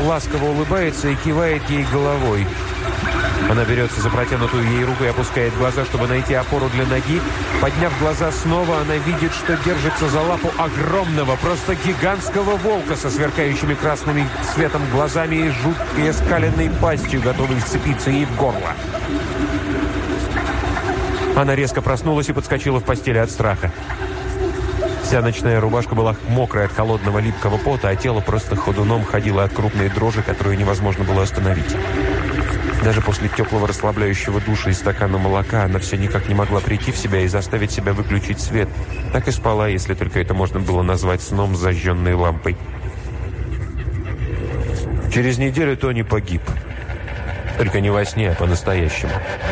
ласково улыбается и кивает ей головой. Она берется за протянутую ей руку и опускает глаза, чтобы найти опору для ноги. Подняв глаза снова, она видит, что держится за лапу огромного, просто гигантского волка со сверкающими красными цветом глазами и жуткой оскаленной пастью, готовой вцепиться ей в горло. Она резко проснулась и подскочила в постели от страха. Вся ночная рубашка была мокрая от холодного липкого пота, а тело просто ходуном ходило от крупной дрожи, которую невозможно было остановить. Даже после теплого расслабляющего душа и стакана молока она все никак не могла прийти в себя и заставить себя выключить свет. Так и спала, если только это можно было назвать сном с зажженной лампой. Через неделю Тони погиб. Только не во сне, а по-настоящему.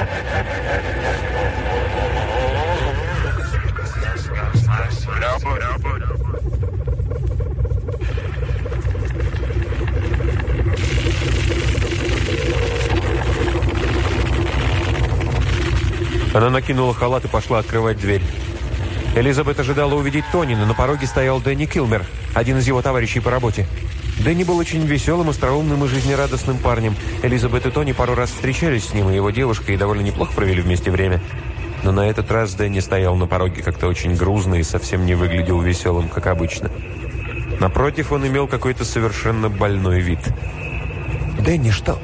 Она накинула халат и пошла открывать дверь. Элизабет ожидала увидеть Тони, но на пороге стоял Дэнни Килмер, один из его товарищей по работе. Дэнни был очень веселым, остроумным и жизнерадостным парнем. Элизабет и Тони пару раз встречались с ним и его девушкой и довольно неплохо провели вместе время. Но на этот раз Дэнни стоял на пороге как-то очень грузно и совсем не выглядел веселым, как обычно. Напротив, он имел какой-то совершенно больной вид. «Дэнни, что?»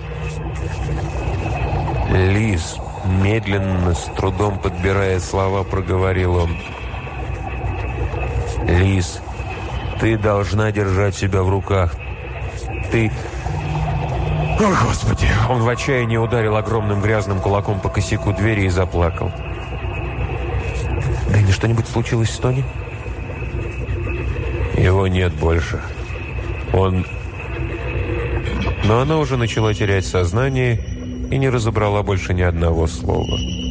«Лиз», медленно, с трудом подбирая слова, проговорил он. «Лиз, ты должна держать себя в руках. Ты...» «О, Господи!» Он в отчаянии ударил огромным грязным кулаком по косяку двери и заплакал. «Дэнни, что-нибудь случилось с Тони?» «Его нет больше. Он...» Но она уже начала терять сознание и не разобрала больше ни одного слова.